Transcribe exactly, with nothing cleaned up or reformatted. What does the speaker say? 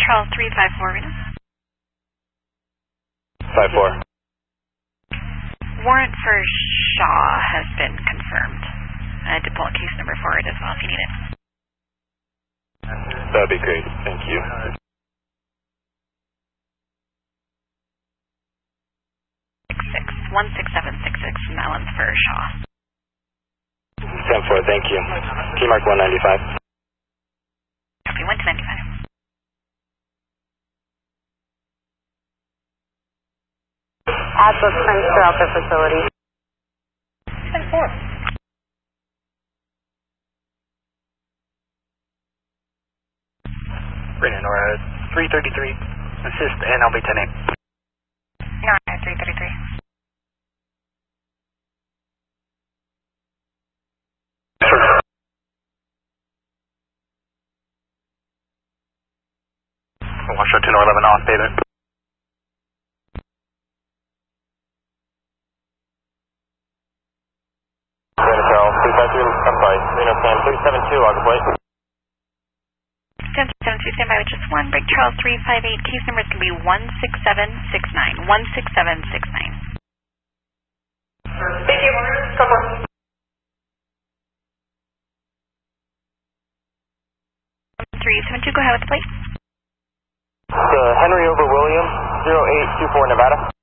Charles three five four, Reno. five four. Warrant for Shaw has been confirmed. I did pull a case number for it as well if you need it. That'd be great, thank you. one six seven six six from Allen's for Shaw. ten four, thank you. Key mark one ninety-five. Copy, one to ninety-five. Adbook friends throughout the facility. ten four. Brennan, Nora, three thirty-three. Assist N L B ten eight. Nora, three thirty-three. Washoe two eleven off pavement. Reno Charles, three five two, I'm sorry, Reno Sam three seven two, August White. ten seven two, stand by with just one. Break Charles three five eight, case number is going to be one six seven six nine. one six seven six nine. Thank you, come on. three seven two, go ahead with the plate. Uh, Henry over William, zero eight two four Nevada.